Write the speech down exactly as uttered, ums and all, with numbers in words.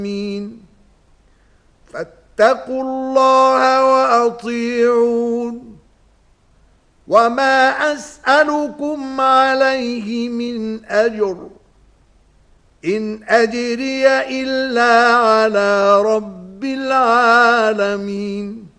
فاتقوا الله وأطيعون وما أسألكم عليه من أجر إن أجري إلا على رب العالمين.